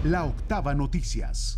La Octava Noticias.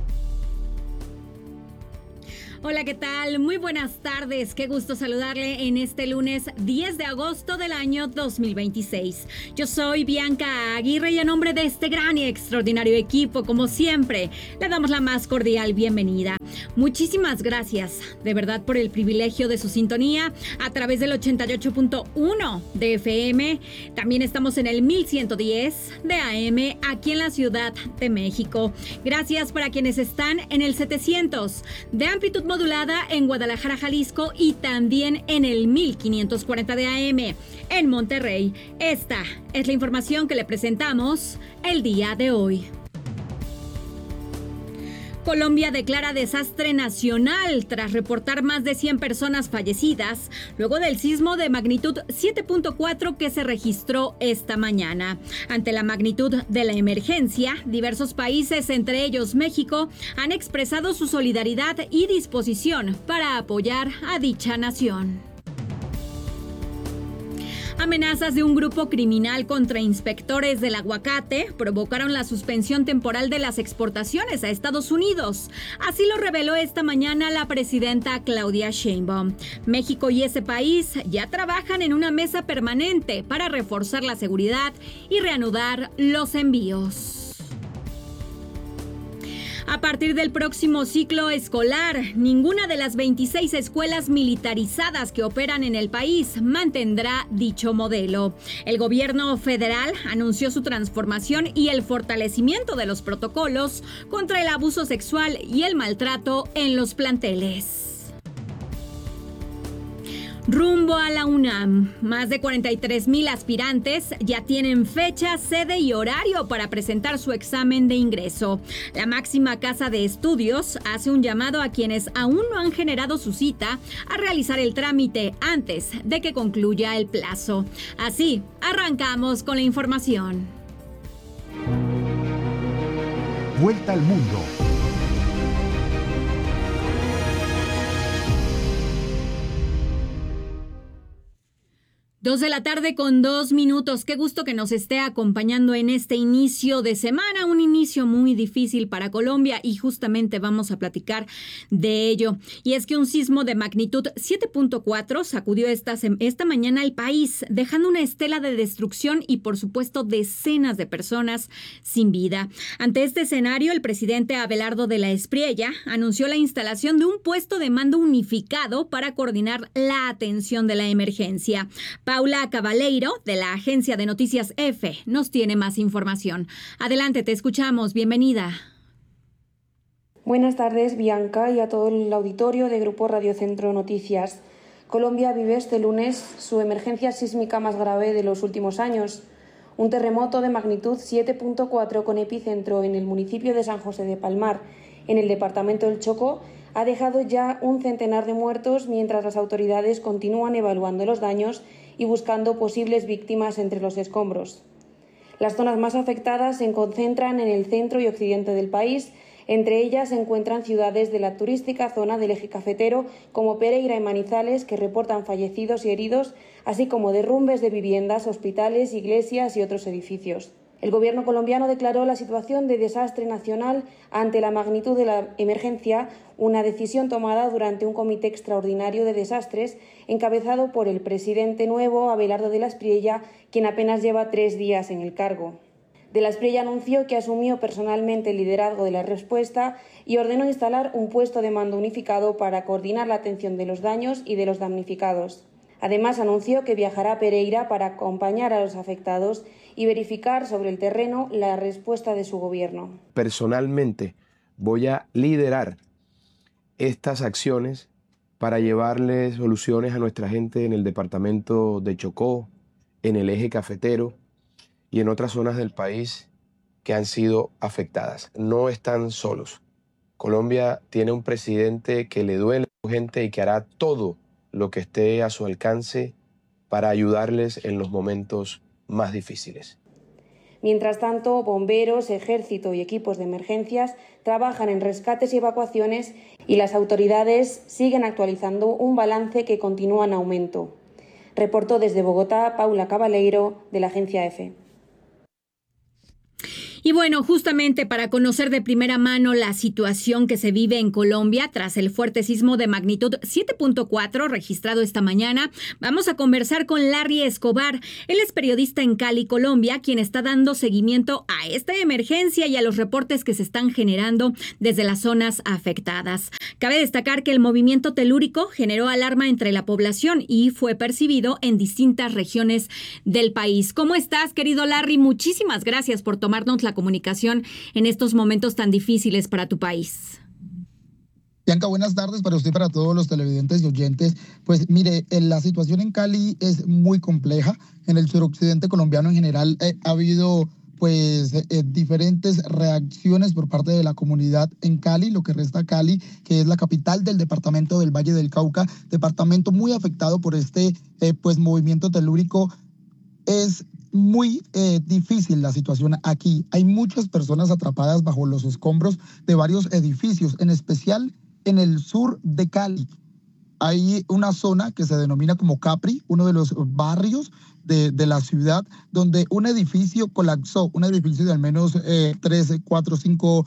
Hola, ¿qué tal? Muy buenas tardes. Qué gusto saludarle en este lunes 10 de agosto del año 2026. Yo soy Bianca Aguirre y a nombre de este gran y extraordinario equipo, como siempre, le damos la más cordial bienvenida. Muchísimas gracias, de verdad, por el privilegio de su sintonía a través del 88.1 de FM. También estamos en el 1110 de AM aquí en la Ciudad de México. Gracias para quienes están en el 700 de amplitud modulada en Guadalajara, Jalisco, y también en el 1540 de AM en Monterrey. Esta es la información que le presentamos el día de hoy. Colombia declara desastre nacional tras reportar más de 100 personas fallecidas luego del sismo de magnitud 7.4 que se registró esta mañana. Ante la magnitud de la emergencia, diversos países, entre ellos México, han expresado su solidaridad y disposición para apoyar a dicha nación. Amenazas de un grupo criminal contra inspectores del aguacate provocaron la suspensión temporal de las exportaciones a Estados Unidos. Así lo reveló esta mañana la presidenta Claudia Sheinbaum. México y ese país ya trabajan en una mesa permanente para reforzar la seguridad y reanudar los envíos. A partir del próximo ciclo escolar, ninguna de las 26 escuelas militarizadas que operan en el país mantendrá dicho modelo. El gobierno federal anunció su transformación y el fortalecimiento de los protocolos contra el abuso sexual y el maltrato en los planteles. Rumbo a la UNAM, más de 43,000 aspirantes ya tienen fecha, sede y horario para presentar su examen de ingreso. La máxima casa de estudios hace un llamado a quienes aún no han generado su cita a realizar el trámite antes de que concluya el plazo. Así, arrancamos con la información. Vuelta al mundo. 2 de la tarde con 2 minutos. Qué gusto que nos esté acompañando en este inicio de semana, un inicio muy difícil para Colombia y justamente vamos a platicar de ello. Y es que un sismo de magnitud 7.4 sacudió esta mañana el país, dejando una estela de destrucción y por supuesto decenas de personas sin vida. Ante este escenario, el presidente Abelardo de la Espriella anunció la instalación de un puesto de mando unificado para coordinar la atención de la emergencia. Paula Cabaleiro, de la agencia de noticias EFE, nos tiene más información. Adelante, te escuchamos. Bienvenida. Buenas tardes, Bianca, y a todo el auditorio de Grupo Radio Centro Noticias. Colombia vive este lunes su emergencia sísmica más grave de los últimos años. Un terremoto de magnitud 7.4 con epicentro en el municipio de San José de Palmar, en el departamento del Chocó, ha dejado ya un centenar de muertos mientras las autoridades continúan evaluando los daños y buscando posibles víctimas entre los escombros. Las zonas más afectadas se concentran en el centro y occidente del país. Entre ellas se encuentran ciudades de la turística zona del eje cafetero como Pereira y Manizales, que reportan fallecidos y heridos, así como derrumbes de viviendas, hospitales, iglesias y otros edificios. El gobierno colombiano declaró la situación de desastre nacional ante la magnitud de la emergencia, una decisión tomada durante un comité extraordinario de desastres encabezado por el presidente nuevo, Abelardo de la Espriella, quien apenas lleva 3 días en el cargo. De la Espriella anunció que asumió personalmente el liderazgo de la respuesta y ordenó instalar un puesto de mando unificado para coordinar la atención de los daños y de los damnificados. Además, anunció que viajará a Pereira para acompañar a los afectados y verificar sobre el terreno la respuesta de su gobierno. Personalmente voy a liderar estas acciones para llevarle soluciones a nuestra gente en el departamento de Chocó, en el eje cafetero y en otras zonas del país que han sido afectadas. No están solos. Colombia tiene un presidente que le duele a su gente y que hará todo lo que esté a su alcance para ayudarles en los momentos más difíciles. Mientras tanto, bomberos, ejército y equipos de emergencias trabajan en rescates y evacuaciones y las autoridades siguen actualizando un balance que continúa en aumento. Reportó desde Bogotá Paula Cabaleiro, de la agencia EFE. Y bueno, justamente para conocer de primera mano la situación que se vive en Colombia tras el fuerte sismo de magnitud 7.4 registrado esta mañana, vamos a conversar con Larry Escobar. Él es periodista en Cali, Colombia, quien está dando seguimiento a esta emergencia y a los reportes que se están generando desde las zonas afectadas. Cabe destacar que el movimiento telúrico generó alarma entre la población y fue percibido en distintas regiones del país. ¿Cómo estás, querido Larry? Muchísimas gracias por tomarnos la comunicación en estos momentos tan difíciles para tu país. Bianca, buenas tardes para usted y para todos los televidentes y oyentes. Pues mire, la situación en Cali es muy compleja. En el suroccidente colombiano en general ha habido diferentes reacciones por parte de la comunidad en Cali, lo que resta Cali, que es la capital del departamento del Valle del Cauca, departamento muy afectado por este movimiento telúrico. Es muy difícil la situación aquí. Hay muchas personas atrapadas bajo los escombros de varios edificios, en especial en el sur de Cali. Hay una zona que se denomina como Capri, uno de los barrios de la ciudad, donde un edificio colapsó, un edificio de al menos 3, 4, 5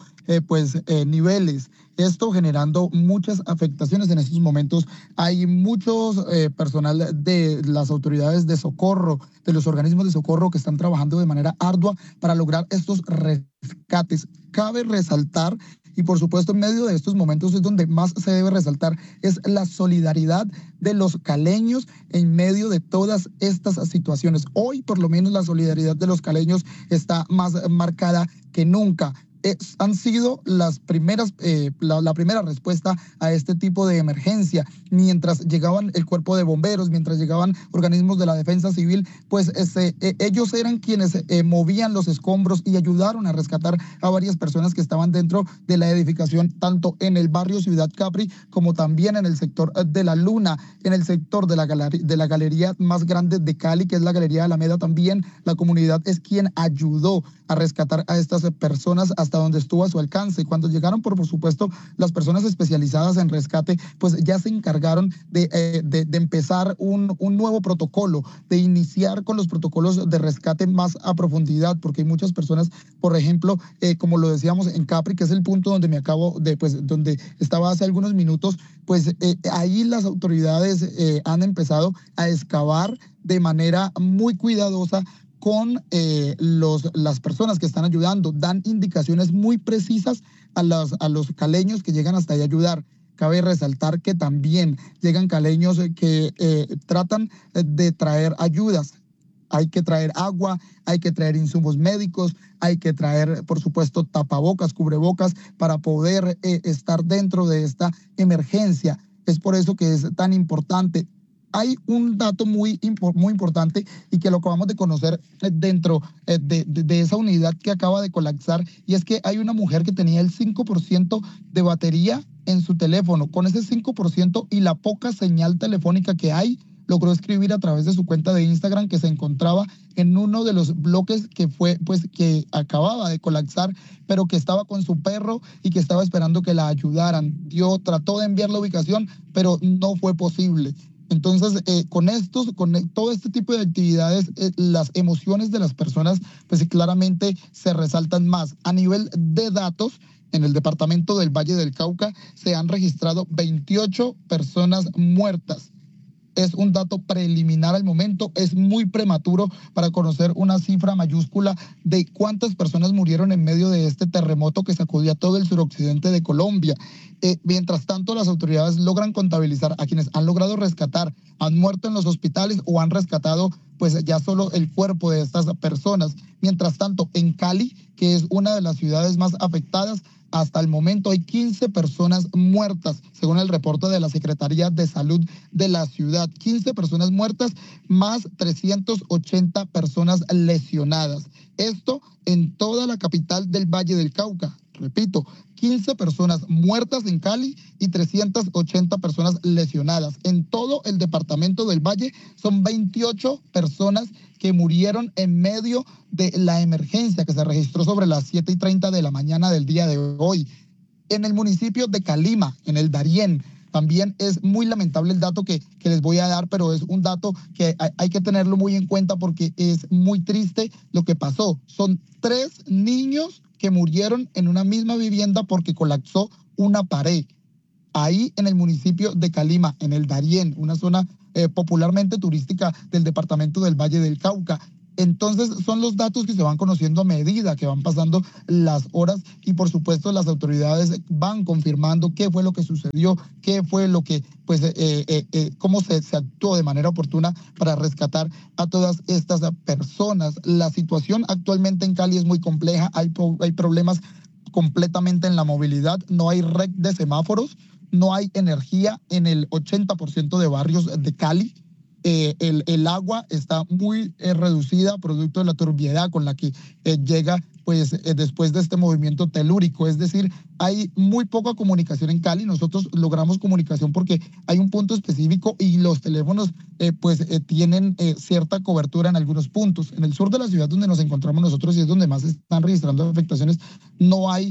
niveles. Esto generando muchas afectaciones en estos momentos. Hay muchos personal de las autoridades de socorro, de los organismos de socorro que están trabajando de manera ardua para lograr estos rescates. Cabe resaltar, y por supuesto en medio de estos momentos es donde más se debe resaltar, es la solidaridad de los caleños en medio de todas estas situaciones. Hoy por lo menos la solidaridad de los caleños está más marcada que nunca. Han sido las primeras, la primera respuesta a este tipo de emergencia. Mientras llegaban el cuerpo de bomberos, mientras llegaban organismos de la defensa civil, ellos eran quienes movían los escombros y ayudaron a rescatar a varias personas que estaban dentro de la edificación, tanto en el barrio Ciudad Capri como también en el sector de La Luna, en el sector de la galería más grande de Cali, que es la Galería Alameda. También la comunidad es quien ayudó a rescatar a estas personas hasta donde estuvo a su alcance. Cuando llegaron, por supuesto, las personas especializadas en rescate, pues ya se encargaron de empezar un nuevo protocolo, de iniciar con los protocolos de rescate más a profundidad, porque hay muchas personas, por ejemplo, como lo decíamos en Capri, que es el punto donde donde estaba hace algunos minutos, ahí las autoridades han empezado a excavar de manera muy cuidadosa con las personas que están ayudando. Dan indicaciones muy precisas a los caleños que llegan hasta ahí a ayudar. Cabe resaltar que también llegan caleños que tratan de traer ayudas. Hay que traer agua, hay que traer insumos médicos, hay que traer, por supuesto, tapabocas, cubrebocas para poder estar dentro de esta emergencia. Es por eso que es tan importante. Hay un dato muy importante y que lo acabamos de conocer dentro de esa unidad que acaba de colapsar, y es que hay una mujer que tenía el 5% de batería en su teléfono. Con ese 5% y la poca señal telefónica que hay, logró escribir a través de su cuenta de Instagram que se encontraba en uno de los bloques que acababa de colapsar, pero que estaba con su perro y que estaba esperando que la ayudaran. Trató de enviar la ubicación, pero no fue posible. Entonces, con todo este tipo de actividades, las emociones de las personas, claramente se resaltan más. A nivel de datos, en el departamento del Valle del Cauca se han registrado 28 personas muertas. Es un dato preliminar al momento, es muy prematuro para conocer una cifra mayúscula de cuántas personas murieron en medio de este terremoto que sacudió a todo el suroccidente de Colombia. Mientras tanto, las autoridades logran contabilizar a quienes han logrado rescatar, han muerto en los hospitales o han rescatado ya solo el cuerpo de estas personas. Mientras tanto, en Cali, que es una de las ciudades más afectadas, hasta el momento hay 15 personas muertas, según el reporte de la Secretaría de Salud de la ciudad. 15 personas muertas, más 380 personas lesionadas. Esto en toda la capital del Valle del Cauca. Repito, 15 personas muertas en Cali y 380 personas lesionadas. En todo el departamento del Valle son 28 personas que murieron en medio de la emergencia que se registró sobre las 7:30 de la mañana del día de hoy. En el municipio de Calima, en el Darién, También es muy lamentable el dato que les voy a dar, pero es un dato que hay que tenerlo muy en cuenta porque es muy triste lo que pasó. Son 3 niños que murieron en una misma vivienda porque colapsó una pared. Ahí en el municipio de Calima, en el Darién, una zona popularmente turística del departamento del Valle del Cauca. Entonces son los datos que se van conociendo a medida que van pasando las horas y por supuesto las autoridades van confirmando qué fue lo que sucedió, qué fue lo que, cómo se actuó de manera oportuna para rescatar a todas estas personas. La situación actualmente en Cali es muy compleja, hay problemas completamente en la movilidad, no hay red de semáforos, no hay energía en el 80% de barrios de Cali. El agua está muy reducida producto de la turbiedad con la que llega después de este movimiento telúrico. Es decir, hay muy poca comunicación en Cali. Nosotros logramos comunicación porque hay un punto específico y los teléfonos tienen cierta cobertura en algunos puntos. En el sur de la ciudad donde nos encontramos nosotros y es donde más se están registrando afectaciones, no hay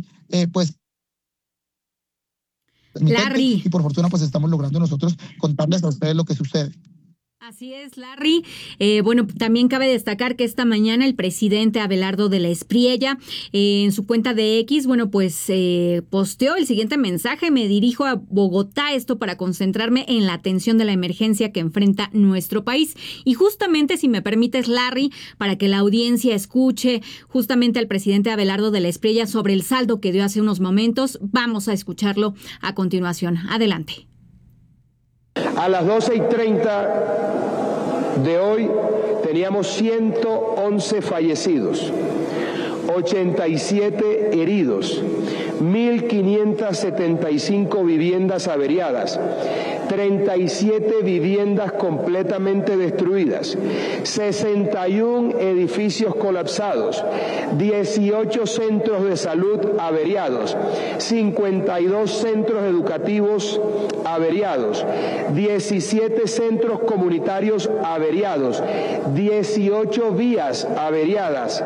Larry. y por fortuna estamos logrando nosotros contarles a ustedes lo que sucede. Así es, Larry. Bueno, también cabe destacar que esta mañana el presidente Abelardo de la Espriella, en su cuenta de X, posteó el siguiente mensaje: me dirijo a Bogotá, esto para concentrarme en la atención de la emergencia que enfrenta nuestro país. Y justamente, si me permites, Larry, para que la audiencia escuche justamente al presidente Abelardo de la Espriella sobre el saldo que dio hace unos momentos, vamos a escucharlo a continuación. Adelante. A las 12:30 de hoy teníamos 111 fallecidos, 87 heridos, 1.575 viviendas averiadas, 37 viviendas completamente destruidas, 61 edificios colapsados, 18 centros de salud averiados, 52 centros educativos averiados, 17 centros comunitarios averiados, 18 vías averiadas,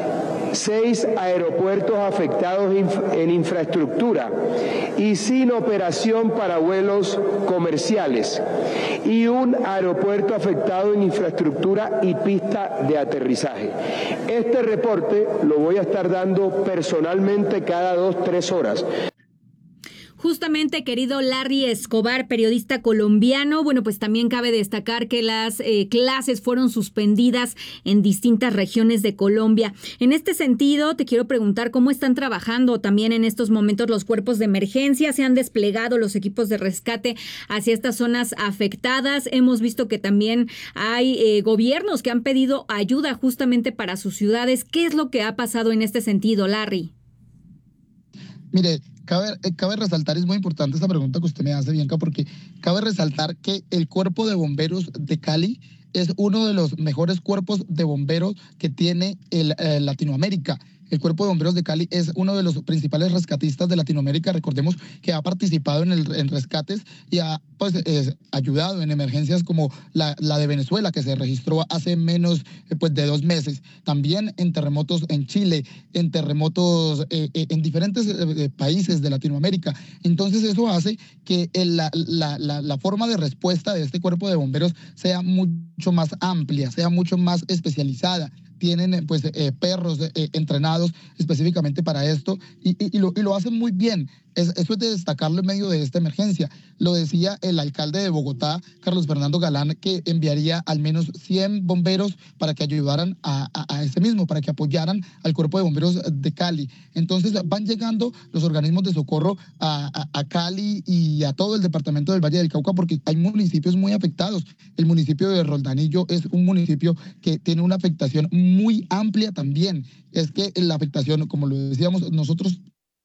6 aeropuertos afectados en infraestructura y sin operación para vuelos comerciales, y un aeropuerto afectado en infraestructura y pista de aterrizaje. Este reporte lo voy a estar dando personalmente cada 2-3 horas. Justamente, querido Larry Escobar, periodista colombiano, también cabe destacar que las clases fueron suspendidas en distintas regiones de Colombia. En este sentido, te quiero preguntar cómo están trabajando también en estos momentos los cuerpos de emergencia. ¿Se han desplegado los equipos de rescate hacia estas zonas afectadas? Hemos visto que también hay gobiernos que han pedido ayuda justamente para sus ciudades. ¿Qué es lo que ha pasado en este sentido, Larry? Mire, cabe resaltar, es muy importante esta pregunta que usted me hace, Bianca, porque cabe resaltar que el Cuerpo de Bomberos de Cali es uno de los mejores cuerpos de bomberos que tiene Latinoamérica. El Cuerpo de Bomberos de Cali es uno de los principales rescatistas de Latinoamérica. Recordemos que ha participado en rescates y ha ayudado en emergencias como la de Venezuela, que se registró hace menos de 2 meses. También en terremotos en Chile, en terremotos en diferentes países de Latinoamérica. Entonces eso hace que la forma de respuesta de este Cuerpo de Bomberos sea mucho más amplia, sea mucho más especializada. Tienen perros entrenados específicamente para esto y lo hacen muy bien. Eso es de destacarlo en medio de esta emergencia. Lo decía el alcalde de Bogotá, Carlos Fernando Galán, que enviaría al menos 100 bomberos para que ayudaran a ese mismo, para que apoyaran al Cuerpo de Bomberos de Cali. Entonces van llegando los organismos de socorro a Cali y a todo el departamento del Valle del Cauca, porque hay municipios muy afectados. El municipio de Roldanillo es un municipio que tiene una afectación muy amplia también. Es que la afectación, como lo decíamos, nosotros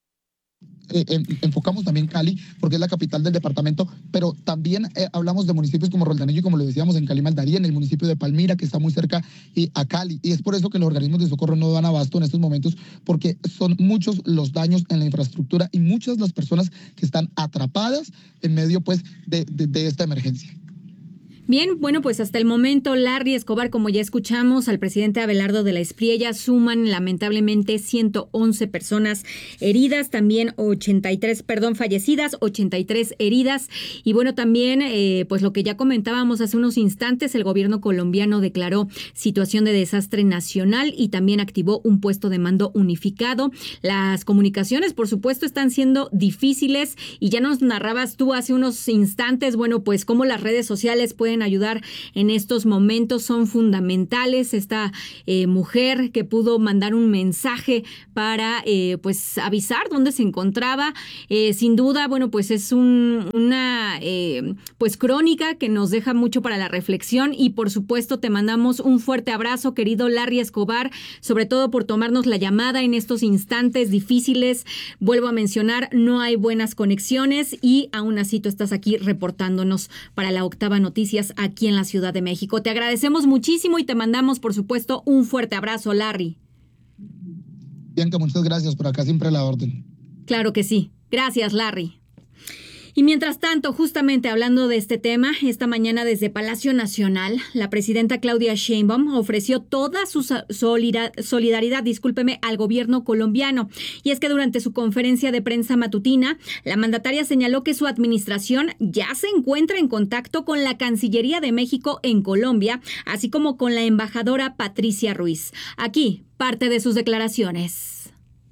enfocamos también Cali porque es la capital del departamento, pero también hablamos de municipios como Roldanillo y, como lo decíamos, en Calima, el Darién, el municipio de Palmira, que está muy cerca a Cali, y es por eso que los organismos de socorro no dan abasto en estos momentos, porque son muchos los daños en la infraestructura y muchas las personas que están atrapadas en medio de esta emergencia. Bien, bueno, pues hasta el momento, Larry Escobar, como ya escuchamos, al presidente Abelardo de la Espriella, suman lamentablemente 111 personas heridas, también 83, fallecidas, 83 heridas. Y bueno, también, pues lo que ya comentábamos hace unos instantes, el gobierno colombiano declaró situación de desastre nacional y también activó un puesto de mando unificado. Las comunicaciones, por supuesto, están siendo difíciles y ya nos narrabas tú hace unos instantes, bueno, pues cómo las redes sociales pueden ayudar en estos momentos, son fundamentales. Esta mujer que pudo mandar un mensaje para pues avisar dónde se encontraba, sin duda, bueno, pues es una pues crónica que nos deja mucho para la reflexión y por supuesto te mandamos un fuerte abrazo, querido Larry Escobar, sobre todo por tomarnos la llamada en estos instantes difíciles. Vuelvo a mencionar, no hay buenas conexiones y aún así tú estás aquí reportándonos para la Octava Noticias aquí en la Ciudad de México. Te agradecemos muchísimo y te mandamos, por supuesto, un fuerte abrazo, Larry. Bianca, muchas gracias. Por acá siempre a la orden. Claro que sí. Gracias, Larry. Y mientras tanto, justamente hablando de este tema, esta mañana desde Palacio Nacional, la presidenta Claudia Sheinbaum ofreció toda su solidaridad, al gobierno colombiano. Y es que durante su conferencia de prensa matutina, la mandataria señaló que su administración ya se encuentra en contacto con la Cancillería de México en Colombia, así como con la embajadora Patricia Ruiz. Aquí, parte de sus declaraciones.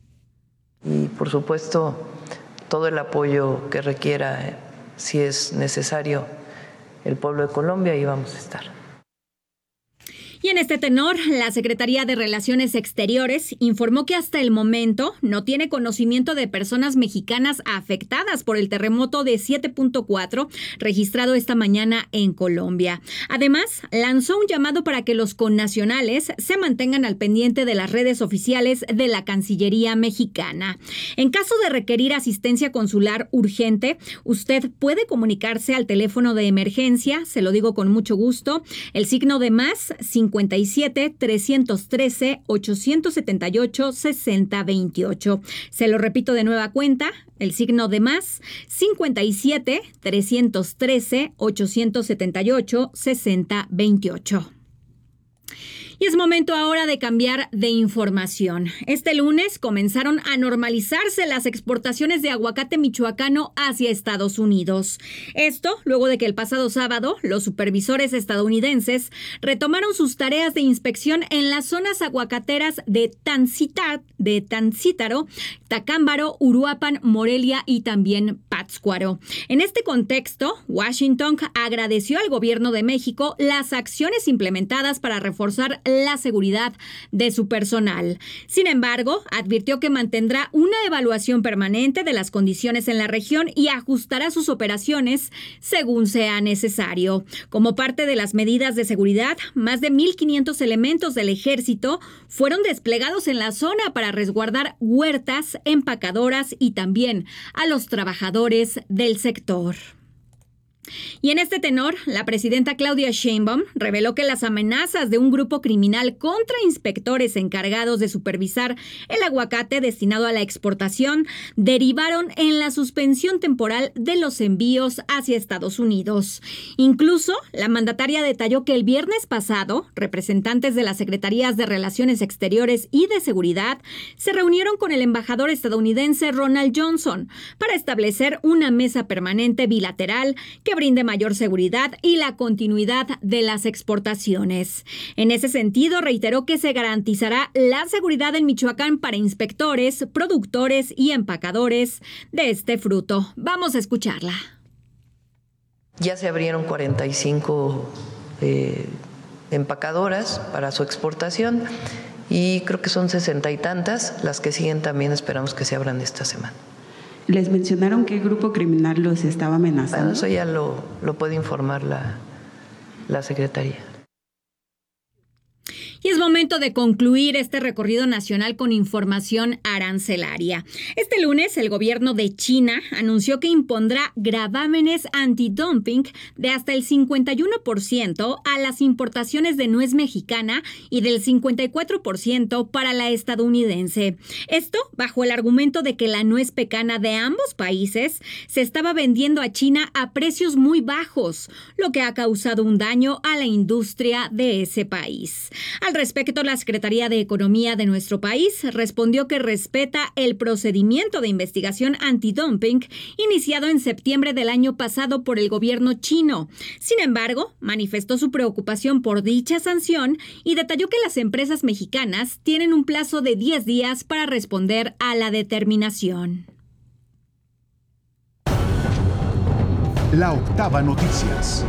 Y por supuesto, todo el apoyo que requiera, si es necesario, el pueblo de Colombia, ahí vamos a estar. Y en este tenor, la Secretaría de Relaciones Exteriores informó que hasta el momento no tiene conocimiento de personas mexicanas afectadas por el terremoto de 7.4 registrado esta mañana en Colombia. Además, lanzó un llamado para que los connacionales se mantengan al pendiente de las redes oficiales de la Cancillería mexicana. En caso de requerir asistencia consular urgente, usted puede comunicarse al teléfono de emergencia, se lo digo con mucho gusto, el signo de más 57 313 878 6028. Se lo repito de nueva cuenta, el signo de más 57 313 878 6028. Y es momento ahora de cambiar de información. Este lunes comenzaron a normalizarse las exportaciones de aguacate michoacano hacia Estados Unidos. Esto luego de que el pasado sábado los supervisores estadounidenses retomaron sus tareas de inspección en las zonas aguacateras de Tancítaro, Tacámbaro, Uruapan, Morelia y también Pátzcuaro. En este contexto, Washington agradeció al gobierno de México las acciones implementadas para reforzar la seguridad de su personal. Sin embargo, advirtió que mantendrá una evaluación permanente de las condiciones en la región y ajustará sus operaciones según sea necesario. Como parte de las medidas de seguridad, más de 1,500 elementos del ejército fueron desplegados en la zona para resguardar huertas, empacadoras y también a los trabajadores del sector. Y en este tenor, la presidenta Claudia Sheinbaum reveló que las amenazas de un grupo criminal contra inspectores encargados de supervisar el aguacate destinado a la exportación derivaron en la suspensión temporal de los envíos hacia Estados Unidos. Incluso, la mandataria detalló que el viernes pasado, representantes de las Secretarías de Relaciones Exteriores y de Seguridad se reunieron con el embajador estadounidense Ronald Johnson para establecer una mesa permanente bilateral que brinde mayor seguridad y la continuidad de las exportaciones. En ese sentido, reiteró que se garantizará la seguridad en Michoacán para inspectores, productores y empacadores de este fruto. Vamos a escucharla. Ya se abrieron 45 empacadoras para su exportación y creo que son 60 y tantas. Las que siguen también esperamos que se abran esta semana. ¿Les mencionaron qué grupo criminal los estaba amenazando? Bueno, eso ya lo puede informar la Secretaría. Y es momento de concluir este recorrido nacional con información arancelaria. Este lunes, el gobierno de China anunció que impondrá gravámenes antidumping de hasta el 51% a las importaciones de nuez mexicana y del 54% para la estadounidense. Esto bajo el argumento de que la nuez pecana de ambos países se estaba vendiendo a China a precios muy bajos, lo que ha causado un daño a la industria de ese país. Al respecto, la Secretaría de Economía de nuestro país respondió que respeta el procedimiento de investigación antidumping iniciado en septiembre del año pasado por el gobierno chino. Sin embargo, manifestó su preocupación por dicha sanción y detalló que las empresas mexicanas tienen un plazo de 10 días para responder a la determinación. La Octava Noticias.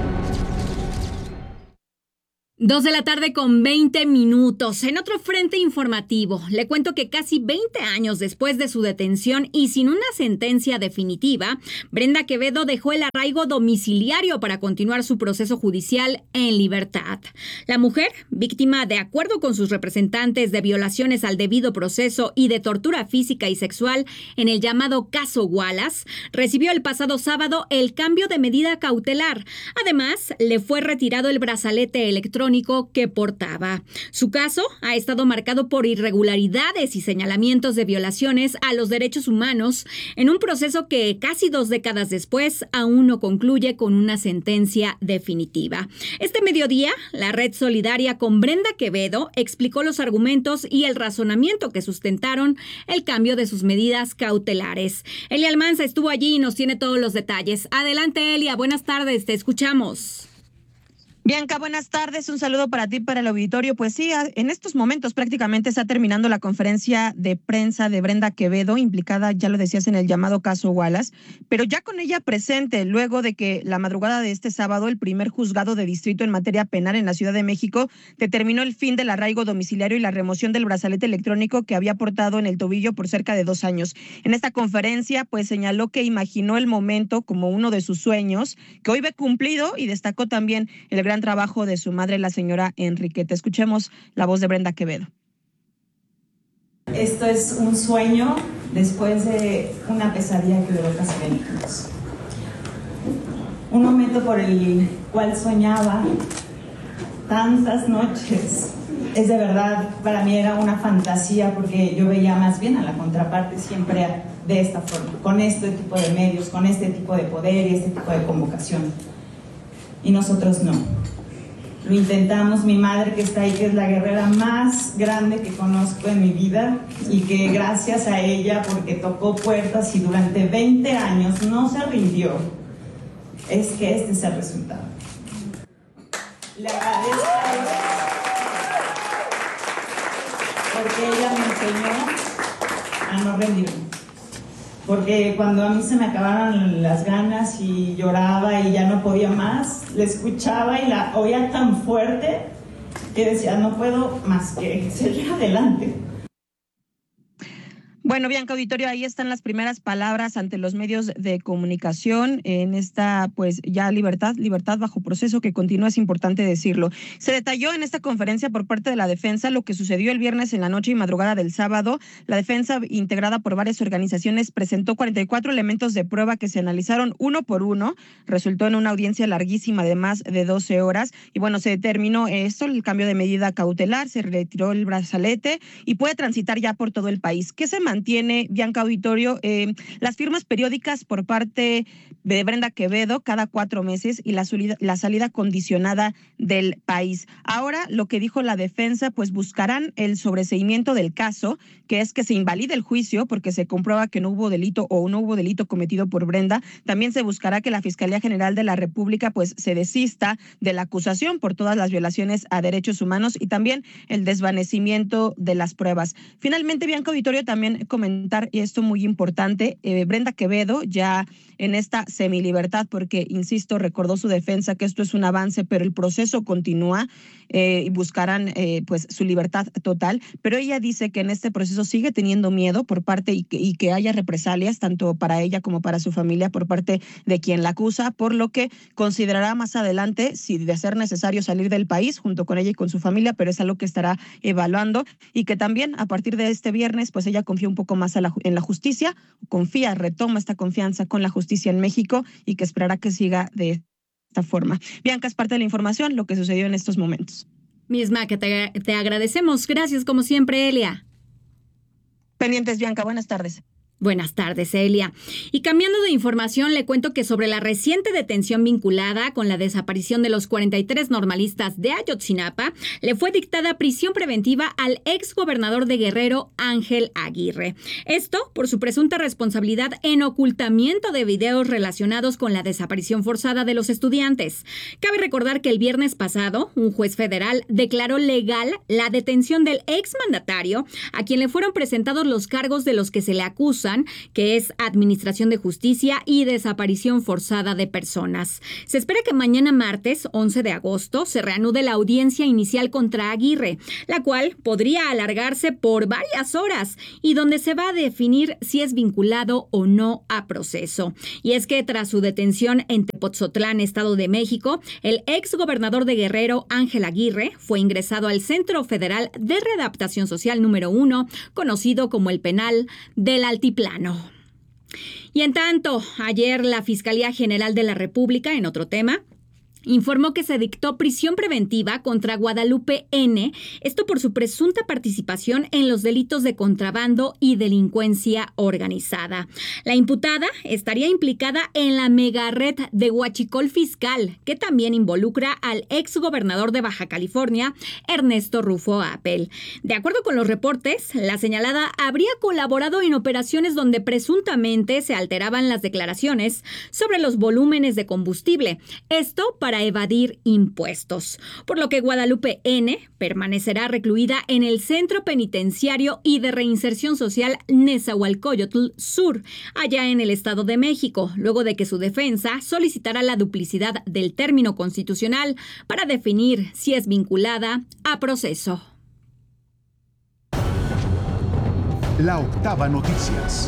2:20 p.m. En otro frente informativo, le cuento que casi 20 años después de su detención y sin una sentencia definitiva, Brenda Quevedo dejó el arraigo domiciliario para continuar su proceso judicial en libertad. La mujer, víctima de acuerdo con sus representantes de violaciones al debido proceso y de tortura física y sexual en el llamado caso Wallace, recibió el pasado sábado el cambio de medida cautelar. Además, le fue retirado el brazalete electrónico que portaba. Su caso ha estado marcado por irregularidades y señalamientos de violaciones a los derechos humanos en un proceso que casi 2 décadas después aún no concluye con una sentencia definitiva. Este mediodía, la Red Solidaria con Brenda Quevedo explicó los argumentos y el razonamiento que sustentaron el cambio de sus medidas cautelares. Elia Almanza estuvo allí y nos tiene todos los detalles. Adelante, Elia, buenas tardes, te escuchamos. Bianca, buenas tardes. Un saludo para ti, para el auditorio. Pues sí, en estos momentos prácticamente está terminando la conferencia de prensa de Brenda Quevedo, implicada, ya lo decías, en el llamado caso Wallace, pero ya con ella presente, luego de que la madrugada de este sábado el primer juzgado de distrito en materia penal en la Ciudad de México determinó el fin del arraigo domiciliario y la remoción del brazalete electrónico que había portado en el tobillo por cerca de 2 años. En esta conferencia, pues señaló que imaginó el momento como uno de sus sueños, que hoy ve cumplido, y destacó también el gran trabajo de su madre, la señora Enriqueta. Escuchemos la voz de Brenda Quevedo. Esto es un sueño después de una pesadilla que duró casi 20 años. Un momento por el cual soñaba tantas noches. Es de verdad, para mí era una fantasía, porque yo veía más bien a la contraparte siempre de esta forma, con este tipo de medios, con este tipo de poder y este tipo de convocación. Y nosotros no. Lo intentamos, mi madre que está ahí, que es la guerrera más grande que conozco en mi vida, y que gracias a ella, porque tocó puertas y durante 20 años no se rindió, es que este es el resultado. Le agradezco a ella porque ella me enseñó a no rendirme. Porque cuando a mí se me acabaron las ganas y lloraba y ya no podía más, la escuchaba y la oía tan fuerte que decía, no puedo más que seguir adelante. Bueno, Bianca, auditorio, ahí están las primeras palabras ante los medios de comunicación en esta, pues ya libertad bajo proceso que continúa, es importante decirlo. Se detalló en esta conferencia por parte de la defensa lo que sucedió el viernes en la noche y madrugada del sábado. La defensa, integrada por varias organizaciones, presentó 44 elementos de prueba que se analizaron uno por uno. Resultó en una audiencia larguísima de más de 12 horas. Y bueno, se determinó esto, el cambio de medida cautelar, se retiró el brazalete y puede transitar ya por todo el país. ¿Qué se mantiene, Bianca, auditorio? Las firmas periódicas por parte de Brenda Quevedo cada 4 meses y la salida condicionada del país. Ahora, lo que dijo la defensa, pues buscarán el sobreseimiento del caso, que es que se invalide el juicio porque se comprueba que no hubo delito o no hubo delito cometido por Brenda. También se buscará que la Fiscalía General de la República pues se desista de la acusación por todas las violaciones a derechos humanos y también el desvanecimiento de las pruebas. Finalmente, Bianca, auditorio, también comentar, y esto muy importante, Brenda Quevedo ya en esta semilibertad, porque, insisto, recordó su defensa que esto es un avance, pero el proceso continúa y buscarán pues su libertad total, pero ella dice que en este proceso sigue teniendo miedo por parte y que haya represalias tanto para ella como para su familia por parte de quien la acusa, por lo que considerará más adelante si de ser necesario salir del país junto con ella y con su familia, pero es algo que estará evaluando, y que también a partir de este viernes pues ella confía un poco más en la justicia, retoma esta confianza con la justicia en México y que esperará que siga de esta forma. Bianca, es parte de la información, lo que sucedió en estos momentos. Misma que te agradecemos. Gracias como siempre, Elia. Pendientes, Bianca, buenas tardes. Buenas tardes, Elia. Y cambiando de información, le cuento que sobre la reciente detención vinculada con la desaparición de los 43 normalistas de Ayotzinapa, le fue dictada prisión preventiva al exgobernador de Guerrero, Ángel Aguirre. Esto por su presunta responsabilidad en ocultamiento de videos relacionados con la desaparición forzada de los estudiantes. Cabe recordar que el viernes pasado, un juez federal declaró legal la detención del exmandatario, a quien le fueron presentados los cargos de los que se le acusa, que es administración de justicia y desaparición forzada de personas. Se espera que mañana martes, 11 de agosto, se reanude la audiencia inicial contra Aguirre, la cual podría alargarse por varias horas y donde se va a definir si es vinculado o no a proceso. Y es que tras su detención en Tepotzotlán, Estado de México, el exgobernador de Guerrero, Ángel Aguirre, fue ingresado al Centro Federal de Readaptación Social número 1, conocido como el Penal del Altiplano. Y en tanto, ayer la Fiscalía General de la República, en otro tema, informó que se dictó prisión preventiva contra Guadalupe N., esto por su presunta participación en los delitos de contrabando y delincuencia organizada. La imputada estaría implicada en la megared de Huachicol Fiscal, que también involucra al exgobernador de Baja California, Ernesto Rufo Apel. De acuerdo con los reportes, la señalada habría colaborado en operaciones donde presuntamente se alteraban las declaraciones sobre los volúmenes de combustible. Esto para evadir impuestos, por lo que Guadalupe N. permanecerá recluida en el Centro Penitenciario y de Reinserción Social Nezahualcóyotl Sur, allá en el Estado de México, luego de que su defensa solicitará la duplicidad del término constitucional para definir si es vinculada a proceso. La Octava Noticias.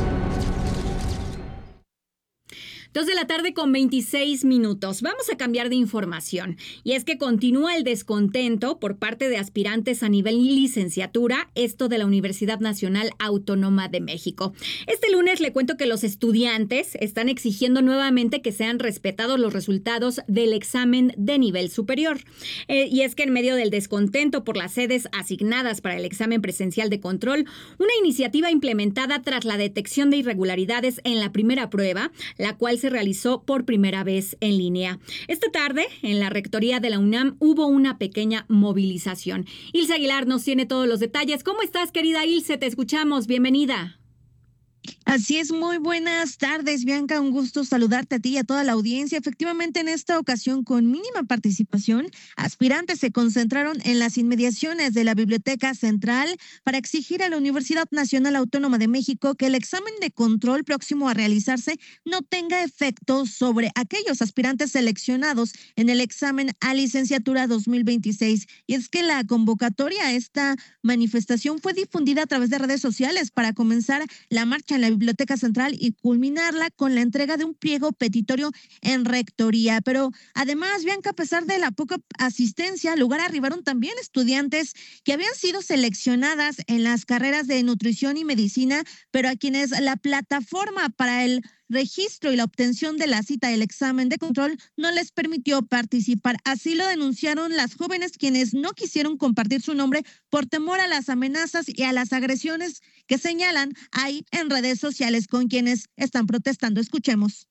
2 de la tarde con 26 minutos. Vamos a cambiar de información. Y es que continúa el descontento por parte de aspirantes a nivel licenciatura, esto de la Universidad Nacional Autónoma de México. Este lunes le cuento que los estudiantes están exigiendo nuevamente que sean respetados los resultados del examen de nivel superior. Y es que en medio del descontento por las sedes asignadas para el examen presencial de control, una iniciativa implementada tras la detección de irregularidades en la primera prueba, la cual se realizó por primera vez en línea. Esta tarde, en la rectoría de la UNAM, hubo una pequeña movilización. Ilse Aguilar nos tiene todos los detalles. ¿Cómo estás, querida Ilse? Te escuchamos. Bienvenida. Así es, muy buenas tardes, Bianca, un gusto saludarte a ti y a toda la audiencia. Efectivamente, en esta ocasión, con mínima participación, aspirantes se concentraron en las inmediaciones de la Biblioteca Central para exigir a la Universidad Nacional Autónoma de México que el examen de control próximo a realizarse no tenga efectos sobre aquellos aspirantes seleccionados en el examen a licenciatura 2026. Y es que la convocatoria a esta manifestación fue difundida a través de redes sociales para comenzar la marcha en la Biblioteca Central y culminarla con la entrega de un pliego petitorio en rectoría. Pero además, Bianca, a pesar de la poca asistencia, al lugar arribaron también estudiantes que habían sido seleccionadas en las carreras de nutrición y medicina, pero a quienes la plataforma para el registro y la obtención de la cita del examen de control no les permitió participar. Así lo denunciaron las jóvenes, quienes no quisieron compartir su nombre por temor a las amenazas y a las agresiones que señalan ahí en redes sociales con quienes están protestando. Escuchemos.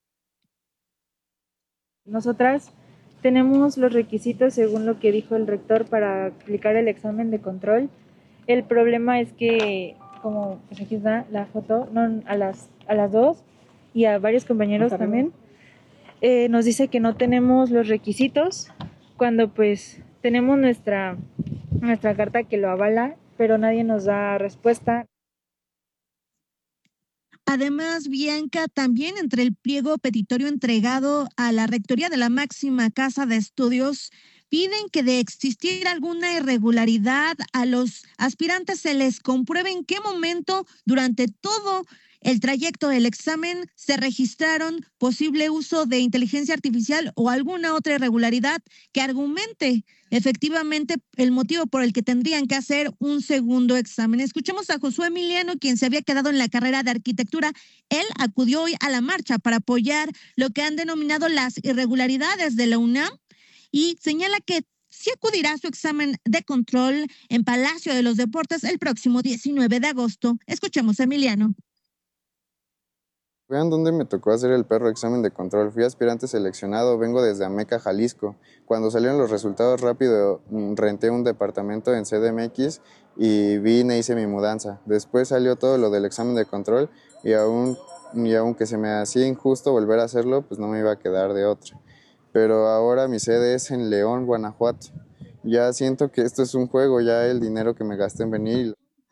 Nosotras tenemos los requisitos según lo que dijo el rector para aplicar el examen de control. El problema es que, como pues aquí está la foto, no, a las dos y a varios compañeros también, nos dice que no tenemos los requisitos cuando pues tenemos nuestra carta que lo avala, pero nadie nos da respuesta. Además, Bianca, también entre el pliego petitorio entregado a la Rectoría de la máxima casa de estudios, piden que de existir alguna irregularidad a los aspirantes se les compruebe en qué momento durante todo el trayecto del examen se registraron posible uso de inteligencia artificial o alguna otra irregularidad que argumente efectivamente el motivo por el que tendrían que hacer un segundo examen. Escuchemos a Josué Emiliano, quien se había quedado en la carrera de arquitectura. Él acudió hoy a la marcha para apoyar lo que han denominado las irregularidades de la UNAM y señala que sí acudirá a su examen de control en Palacio de los Deportes el próximo 19 de agosto. Escuchemos a Emiliano. Vean dónde me tocó hacer el perro examen de control. Fui aspirante seleccionado, vengo desde Ameca, Jalisco. Cuando salieron los resultados rápido, renté un departamento en CDMX y vine, hice mi mudanza. Después salió todo lo del examen de control y aunque se me hacía injusto volver a hacerlo, pues no me iba a quedar de otra. Pero ahora mi sede es en León, Guanajuato. Ya siento que esto es un juego, ya el dinero que me gasté en venir.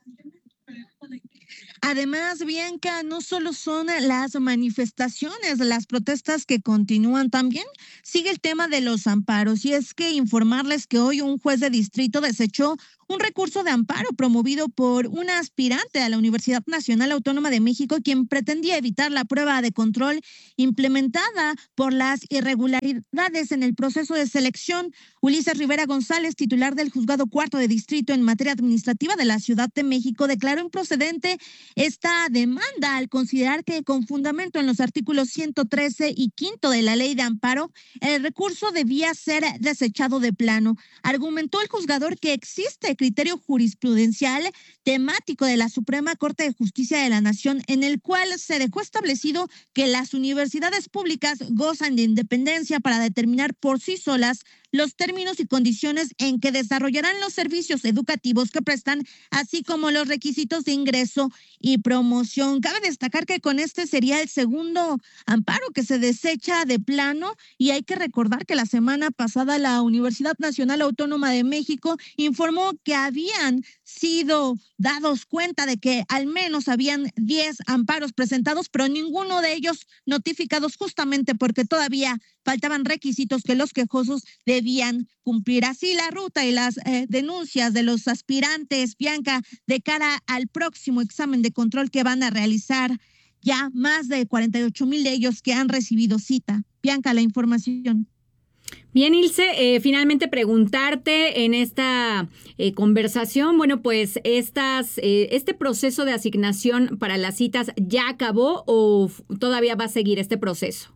Además, Bianca, no solo son las manifestaciones, las protestas que continúan, también sigue el tema de los amparos. Y es que informarles que hoy un juez de distrito desechó un recurso de amparo promovido por una aspirante a la Universidad Nacional Autónoma de México, quien pretendía evitar la prueba de control implementada por las irregularidades en el proceso de selección. Ulises Rivera González, titular del Juzgado Cuarto de Distrito en materia administrativa de la Ciudad de México, declaró improcedente esta demanda al considerar que con fundamento en los artículos 113 y 5 de la Ley de Amparo, el recurso debía ser desechado de plano. Argumentó el juzgador que existe criterio jurisprudencial temático de la Suprema Corte de Justicia de la Nación, en el cual se dejó establecido que las universidades públicas gozan de independencia para determinar por sí solas los términos y condiciones en que desarrollarán los servicios educativos que prestan, así como los requisitos de ingreso y promoción. Cabe destacar que con este sería el segundo amparo que se desecha de plano, y hay que recordar que la semana pasada la Universidad Nacional Autónoma de México informó que habían sido dados cuenta de que al menos habían 10 amparos presentados, pero ninguno de ellos notificados, justamente porque todavía faltaban requisitos que los quejosos debían cumplir. Así la ruta y las denuncias de los aspirantes, Bianca, de cara al próximo examen de control que van a realizar, ya más de 48,000 de ellos que han recibido cita. Bianca, la información. Bien, Ilse, finalmente preguntarte en esta conversación, bueno, pues este proceso de asignación para las citas ya acabó o todavía va a seguir este proceso.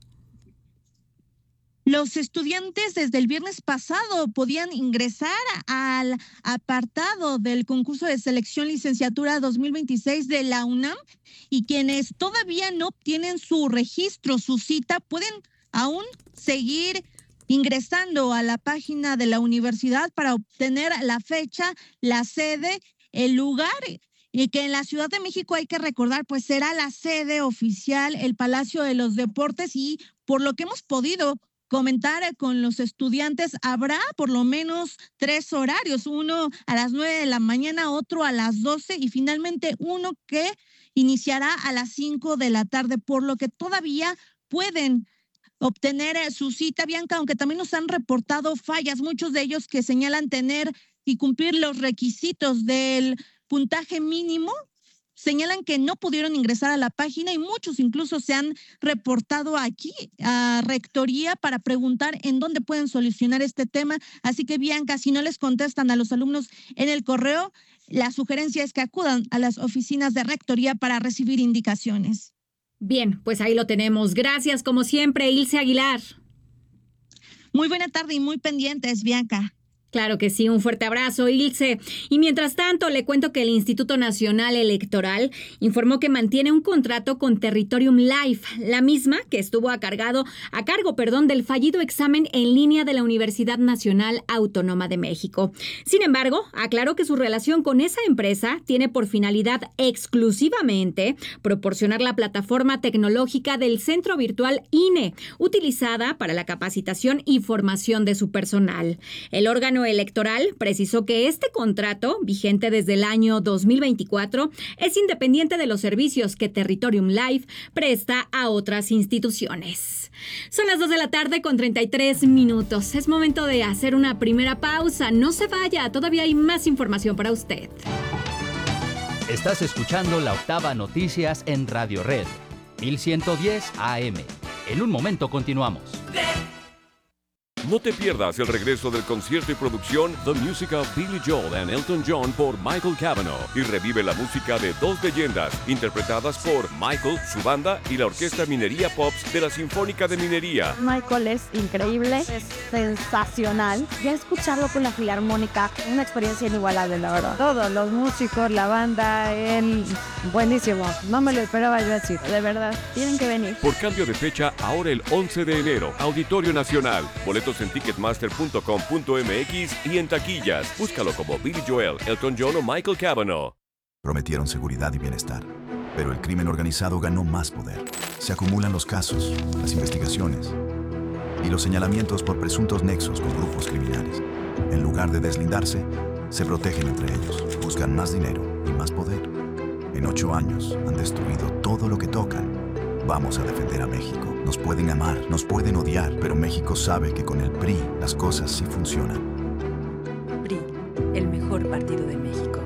Los estudiantes desde el viernes pasado podían ingresar al apartado del concurso de selección licenciatura 2026 de la UNAM, y quienes todavía no obtienen su registro, su cita, pueden aún seguir ingresando a la página de la universidad para obtener la fecha, la sede, el lugar, y que en la Ciudad de México, hay que recordar, pues será la sede oficial, el Palacio de los Deportes, y por lo que hemos podido comentar con los estudiantes, habrá por lo menos 3 horarios, uno a las 9 de la mañana, otro a las 12 y finalmente uno que iniciará a las 5 de la tarde, por lo que todavía pueden obtener su cita, Bianca, aunque también nos han reportado fallas, muchos de ellos que señalan tener y cumplir los requisitos del puntaje mínimo, señalan que no pudieron ingresar a la página, y muchos incluso se han reportado aquí a Rectoría para preguntar en dónde pueden solucionar este tema. Así que, Bianca, si no les contestan a los alumnos en el correo, la sugerencia es que acudan a las oficinas de Rectoría para recibir indicaciones. Bien, pues ahí lo tenemos. Gracias, como siempre, Ilse Aguilar. Muy buena tarde y muy pendientes, Bianca. Claro que sí, un fuerte abrazo, Ilse. Y mientras tanto, le cuento que el Instituto Nacional Electoral informó que mantiene un contrato con Territorium Life, la misma que estuvo a cargo del fallido examen en línea de la Universidad Nacional Autónoma de México. Sin embargo, aclaró que su relación con esa empresa tiene por finalidad exclusivamente proporcionar la plataforma tecnológica del Centro Virtual INE, utilizada para la capacitación y formación de su personal. El órgano órgano electoral precisó que este contrato, vigente desde el año 2024, es independiente de los servicios que Territorium Live presta a otras instituciones. Son las 2 de la tarde con 33 minutos. Es momento de hacer una primera pausa. No se vaya, todavía hay más información para usted. Estás escuchando La Octava Noticias en Radio Red, 1110 AM. En un momento continuamos. No te pierdas el regreso del concierto y producción The Music of Billy Joel and Elton John por Michael Cavanaugh y revive la música de dos leyendas interpretadas por Michael, su banda y la Orquesta Minería Pops de la Sinfónica de Minería. Michael es increíble, es sensacional. Ya escucharlo con la Filarmónica, una experiencia inigualable, la verdad. Todos los músicos, la banda, él, buenísimo. No me lo esperaba yo así, de verdad. Tienen que venir. Por cambio de fecha, ahora el 11 de enero, Auditorio Nacional. Boletos en ticketmaster.com.mx y en taquillas. Búscalo como Billy Joel, Elton John o Michael Cavanaugh. Prometieron seguridad y bienestar, pero el crimen organizado ganó más poder. Se acumulan los casos, las investigaciones y los señalamientos por presuntos nexos con grupos criminales. En lugar de deslindarse, se protegen entre ellos, buscan más dinero y más poder. En 8 años han destruido todo lo que tocan. Vamos a defender a México. Nos pueden amar, nos pueden odiar, pero México sabe que con el PRI las cosas sí funcionan. PRI, el mejor partido de México.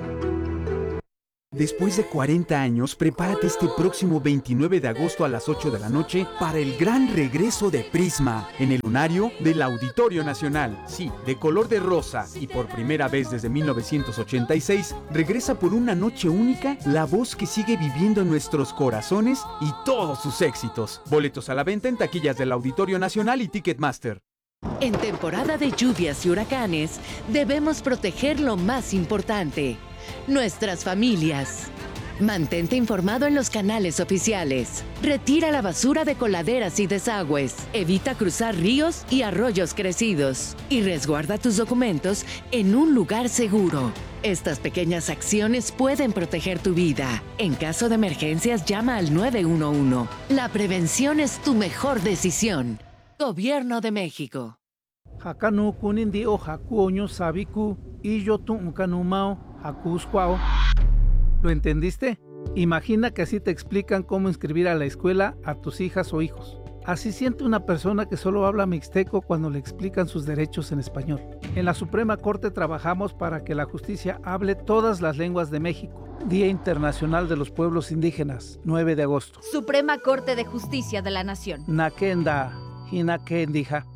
Después de 40 años, prepárate este próximo 29 de agosto a las 8 de la noche para el gran regreso de Prisma en el lunario del Auditorio Nacional. Sí, de color de rosa y por primera vez desde 1986, regresa por una noche única la voz que sigue viviendo en nuestros corazones y todos sus éxitos. Boletos a la venta en taquillas del Auditorio Nacional y Ticketmaster. En temporada de lluvias y huracanes, debemos proteger lo más importante: nuestras familias. Mantente informado en los canales oficiales. Retira la basura de coladeras y desagües. Evita cruzar ríos y arroyos crecidos. Y resguarda tus documentos en un lugar seguro. Estas pequeñas acciones pueden proteger tu vida. En caso de emergencias, llama al 911. La prevención es tu mejor decisión. Gobierno de México. Hakanu kunindi o hakuoño sabiku y yo tu unkanumao hakuskwao. ¿Lo entendiste? Imagina que así te explican cómo inscribir a la escuela a tus hijas o hijos. Así siente una persona que solo habla mixteco cuando le explican sus derechos en español. En la Suprema Corte trabajamos para que la justicia hable todas las lenguas de México. Día Internacional de los Pueblos Indígenas, 9 de agosto. Suprema Corte de Justicia de la Nación. Nakenda, Hinakendija.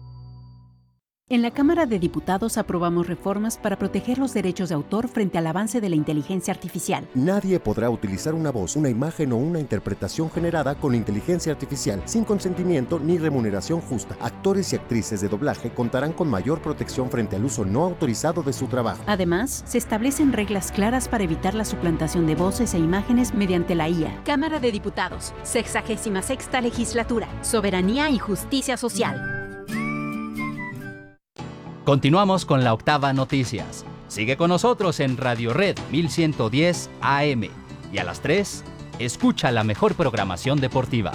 En la Cámara de Diputados aprobamos reformas para proteger los derechos de autor frente al avance de la inteligencia artificial. Nadie podrá utilizar una voz, una imagen o una interpretación generada con inteligencia artificial sin consentimiento ni remuneración justa. Actores y actrices de doblaje contarán con mayor protección frente al uso no autorizado de su trabajo. Además, se establecen reglas claras para evitar la suplantación de voces e imágenes mediante la IA. Cámara de Diputados, 66ª Legislatura, Soberanía y Justicia Social. Continuamos con La Octava Noticias. Sigue con nosotros en Radio Red 1110 AM. Y a las 3, escucha la mejor programación deportiva.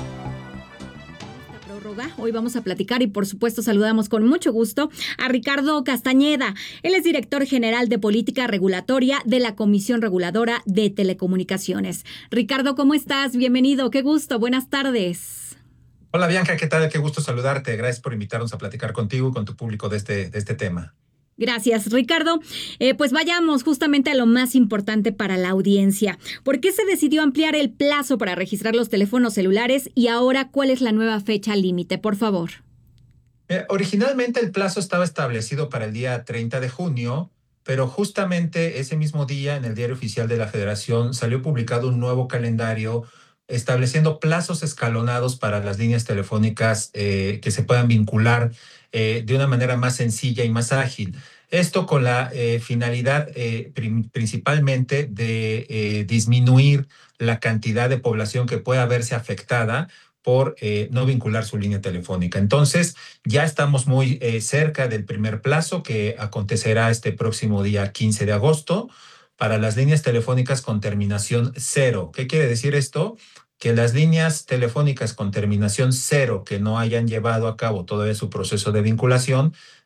Hoy vamos a platicar y por supuesto saludamos con mucho gusto a Ricardo Castañeda. Él es director general de política regulatoria de la Comisión Reguladora de Telecomunicaciones. Ricardo, ¿cómo estás? Bienvenido, qué gusto, buenas tardes. Hola Bianca, ¿qué tal? Qué gusto saludarte. Gracias por invitarnos a platicar contigo y con tu público de este tema. Gracias, Ricardo. Pues vayamos justamente a lo más importante para la audiencia. ¿Por qué se decidió ampliar el plazo para registrar los teléfonos celulares y ahora cuál es la nueva fecha límite, por favor? Originalmente el plazo estaba establecido para el día 30 de junio, pero justamente ese mismo día en el Diario Oficial de la Federación salió publicado un nuevo calendario estableciendo plazos escalonados para las líneas telefónicas que se puedan vincular de una manera más sencilla y más ágil. Esto con la finalidad principalmente de disminuir la cantidad de población que pueda verse afectada por no vincular su línea telefónica. Entonces, ya estamos muy cerca del primer plazo que acontecerá este próximo día 15 de agosto para las líneas telefónicas con terminación 0. ¿Qué quiere decir esto? Que las líneas telefónicas con terminación 0 que no hayan llevado a cabo todavía su proceso de vinculación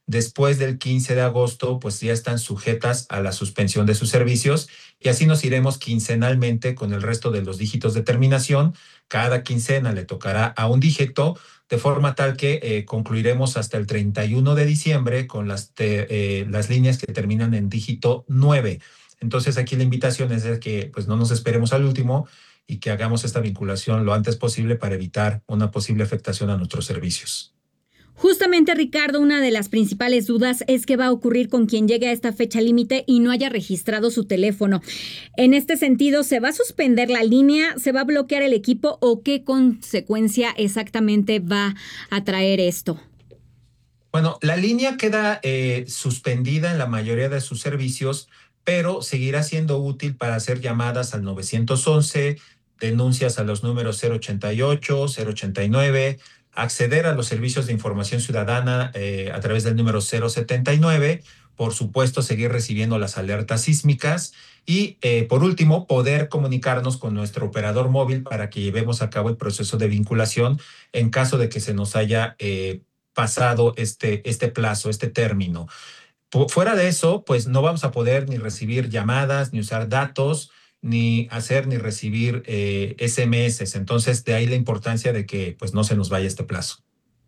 después del 15 de agosto, pues ya están sujetas a la suspensión de sus servicios y así nos iremos quincenalmente con el resto de los dígitos de terminación. Cada quincena le tocará a un dígito, de forma tal que concluiremos hasta el 31 de diciembre con las líneas que terminan en dígito 9. Entonces aquí la invitación es de que pues no nos esperemos al último y que hagamos esta vinculación lo antes posible para evitar una posible afectación a nuestros servicios. Justamente, Ricardo, una de las principales dudas es qué va a ocurrir con quien llegue a esta fecha límite y no haya registrado su teléfono. En este sentido, ¿se va a suspender la línea? ¿Se va a bloquear el equipo? ¿O qué consecuencia exactamente va a traer esto? Bueno, la línea queda suspendida en la mayoría de sus servicios, pero seguirá siendo útil para hacer llamadas al 911, denuncias a los números 088, 089, acceder a los servicios de información ciudadana a través del número 079, por supuesto seguir recibiendo las alertas sísmicas y por último poder comunicarnos con nuestro operador móvil para que llevemos a cabo el proceso de vinculación en caso de que se nos haya pasado este plazo, este término. Fuera de eso, pues no vamos a poder ni recibir llamadas, ni usar datos, ni hacer ni recibir SMS. Entonces, de ahí la importancia de que pues no se nos vaya este plazo.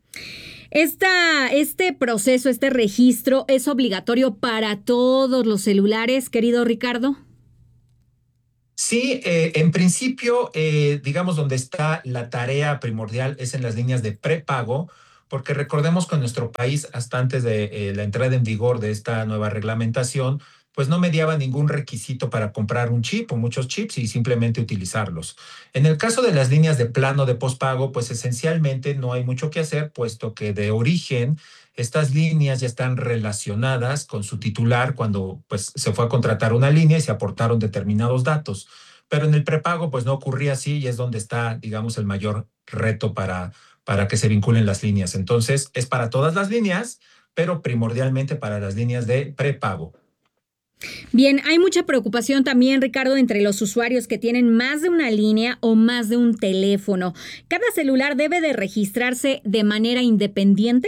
Este proceso, este registro, ¿es obligatorio para todos los celulares, querido Ricardo? Sí, en principio, digamos, donde está la tarea primordial es en las líneas de prepago, porque recordemos que en nuestro país, hasta antes de la entrada en vigor de esta nueva reglamentación, pues no mediaba ningún requisito para comprar un chip o muchos chips y simplemente utilizarlos. En el caso de las líneas de plano de pospago, pues esencialmente no hay mucho que hacer, puesto que de origen estas líneas ya están relacionadas con su titular cuando pues, se fue a contratar una línea y se aportaron determinados datos. Pero en el prepago pues no ocurría así y es donde está, digamos, el mayor reto para que se vinculen las líneas. Entonces, es para todas las líneas, pero primordialmente para las líneas de prepago. Bien, hay mucha preocupación también, Ricardo, entre los usuarios que tienen más de una línea o más de un teléfono. ¿Cada celular debe de registrarse de manera independiente?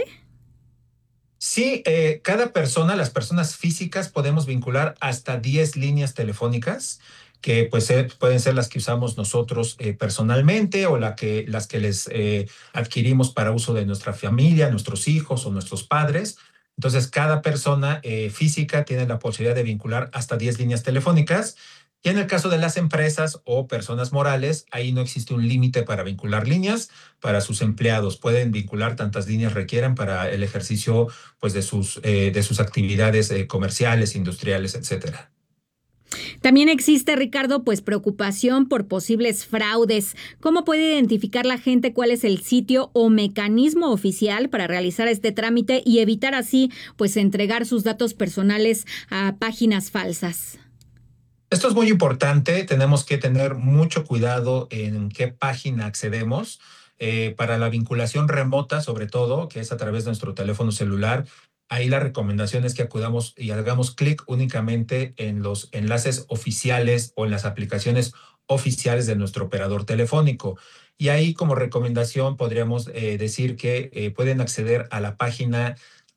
Sí, cada persona, las personas físicas, podemos vincular hasta 10 líneas telefónicas, que pues pueden ser las que usamos nosotros personalmente o las que les adquirimos para uso de nuestra familia, nuestros hijos o nuestros padres. Entonces, cada persona física tiene la posibilidad de vincular hasta 10 líneas telefónicas. Y en el caso de las empresas o personas morales, ahí no existe un límite para vincular líneas para sus empleados. Pueden vincular tantas líneas requieran para el ejercicio pues, de sus actividades comerciales, industriales, etcétera. También existe, Ricardo, pues preocupación por posibles fraudes. ¿Cómo puede identificar la gente cuál es el sitio o mecanismo oficial para realizar este trámite y evitar así, pues, entregar sus datos personales a páginas falsas? Esto es muy importante. Tenemos que tener mucho cuidado en qué página accedemos. Para la vinculación remota, sobre todo, que es a través de nuestro teléfono celular, ahí la recomendación es que acudamos y hagamos clic únicamente en los enlaces oficiales o en las aplicaciones oficiales de nuestro operador telefónico. Y ahí como recomendación podríamos decir que pueden acceder a la página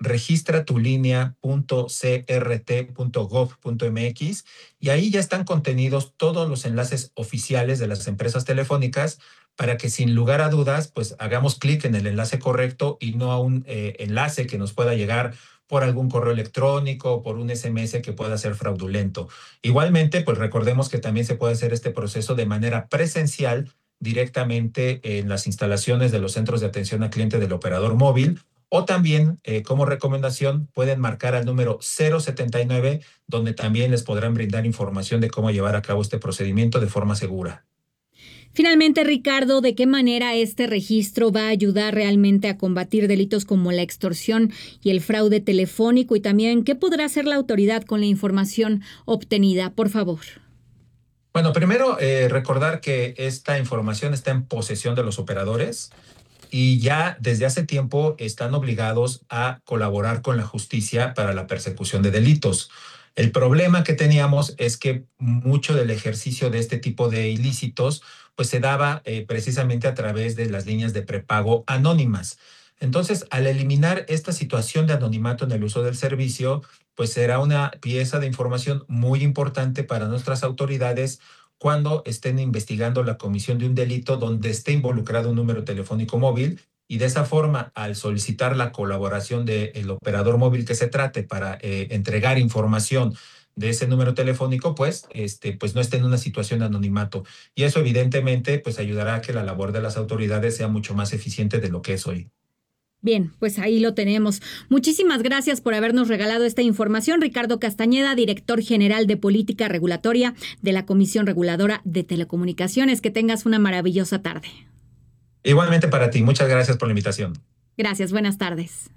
registratulinea.crt.gov.mx y ahí ya están contenidos todos los enlaces oficiales de las empresas telefónicas para que sin lugar a dudas pues hagamos clic en el enlace correcto y no a un enlace que nos pueda llegar por algún correo electrónico o por un SMS que pueda ser fraudulento. Igualmente, pues recordemos que también se puede hacer este proceso de manera presencial directamente en las instalaciones de los centros de atención al cliente del operador móvil. O también, como recomendación, pueden marcar al número 079, donde también les podrán brindar información de cómo llevar a cabo este procedimiento de forma segura. Finalmente, Ricardo, ¿de qué manera este registro va a ayudar realmente a combatir delitos como la extorsión y el fraude telefónico? Y también, ¿qué podrá hacer la autoridad con la información obtenida? Por favor. Bueno, primero, recordar que esta información está en posesión de los operadores y ya desde hace tiempo están obligados a colaborar con la justicia para la persecución de delitos. El problema que teníamos es que mucho del ejercicio de este tipo de ilícitos pues se daba precisamente a través de las líneas de prepago anónimas. Entonces, al eliminar esta situación de anonimato en el uso del servicio, pues será una pieza de información muy importante para nuestras autoridades cuando estén investigando la comisión de un delito donde esté involucrado un número telefónico móvil, y de esa forma, al solicitar la colaboración del operador móvil que se trate para entregar información de ese número telefónico, pues no esté en una situación de anonimato. Y eso evidentemente pues ayudará a que la labor de las autoridades sea mucho más eficiente de lo que es hoy. Bien, pues ahí lo tenemos. Muchísimas gracias por habernos regalado esta información, Ricardo Castañeda, director general de Política Regulatoria de la Comisión Reguladora de Telecomunicaciones. Que tengas una maravillosa tarde. Igualmente para ti. Muchas gracias por la invitación. Gracias, buenas tardes.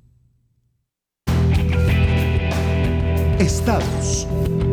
Estados.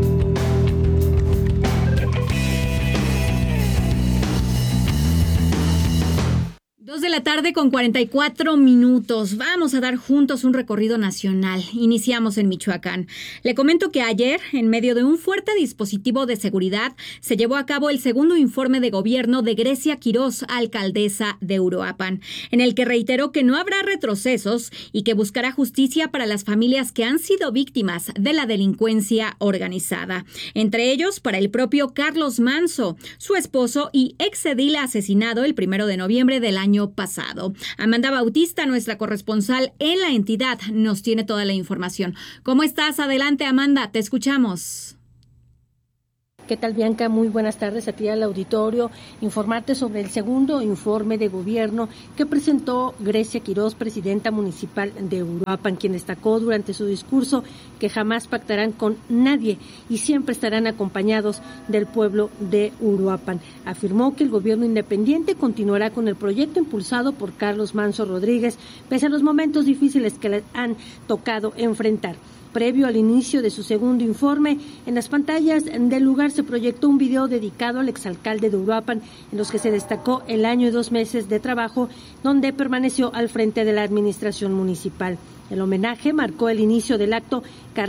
2 de la tarde con 44 minutos. Vamos a dar juntos un recorrido nacional. Iniciamos en Michoacán. Le comento que ayer, en medio de un fuerte dispositivo de seguridad, se llevó a cabo el segundo informe de gobierno de Grecia Quirós, alcaldesa de Uruapan, en el que reiteró que no habrá retrocesos y que buscará justicia para las familias que han sido víctimas de la delincuencia organizada. Entre ellos, para el propio Carlos Manso, su esposo y exedil asesinado el 1 de noviembre del año pasado. Amanda Bautista, nuestra corresponsal en la entidad, nos tiene toda la información. ¿Cómo estás? Adelante, Amanda, te escuchamos. ¿Qué tal, Bianca? Muy buenas tardes a ti al auditorio. Informarte sobre el segundo informe de gobierno que presentó Grecia Quirós, presidenta municipal de Uruapan, quien destacó durante su discurso que jamás pactarán con nadie y siempre estarán acompañados del pueblo de Uruapan. Afirmó que el gobierno independiente continuará con el proyecto impulsado por Carlos Manso Rodríguez, pese a los momentos difíciles que le han tocado enfrentar. Previo al inicio de su segundo informe, en las pantallas del lugar se proyectó un video dedicado al exalcalde de Uruapan, en los que se destacó el año y 2 meses de trabajo donde permaneció al frente de la administración municipal. El homenaje marcó el inicio del acto